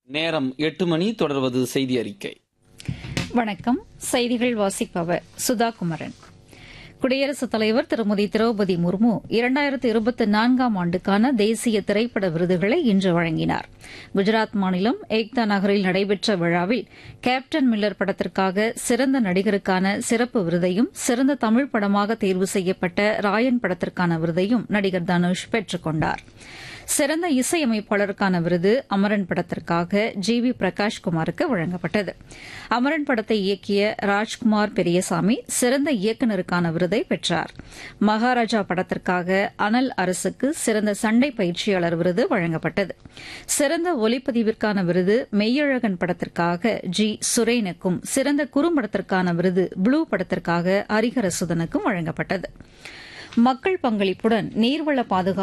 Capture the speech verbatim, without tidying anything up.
நேரம் எட்டு மணி. தொடர்வது செய்தி அறிக்கை. வணக்கம். செய்திகள் வாசிப்பவர் சுதா குமரன். குடியரசுத் தலைவர் திருமதி திரௌபதி முர்மு இரண்டாயிரத்து இருபத்தி நான்காம் ஆண்டுக்கான தேசிய திரைப்பட விருதுகளை இன்று வழங்கினார். குஜராத் மாநிலம் ஏக்தா நகரில் நடைபெற்ற விழாவில் கேப்டன் மில்லர் படத்திற்காக சிறந்த நடிகருக்கான சிறப்பு விருதையும் சிறந்த தமிழ் படமாக தேர்வு செய்யப்பட்ட ராயன் படத்திற்கான விருதையும் நடிகர் தனுஷ் பெற்றுக் கொண்டார். சிறந்த இசையமைப்பாளருக்கான விருது அமரன் படத்திற்காக ஜி வி பிரகாஷ்குமாருக்கு வழங்கப்பட்டது. அமரன் படத்தை இயக்கிய ராஜ்குமார் பெரியசாமி சிறந்த இயக்குநருக்கான விருதை பெற்றார். மகாராஜா படத்திற்காக அனல் அரசுக்கு சிறந்த சண்டை பயிற்சியாளர் விருது வழங்கப்பட்டது. சிறந்த ஒலிப்பதிவிற்கான விருது மெய்யழகன் படத்திற்காக ஜி சுரேனுக்கும் சிறந்த குறும்படத்திற்கான விருது ப்ளூ படத்திற்காக ஹரிஹரசுதனுக்கும் வழங்கப்பட்டது. மக்கள் பங்களிப்புடன் நீர்வள பாதுகாப்பு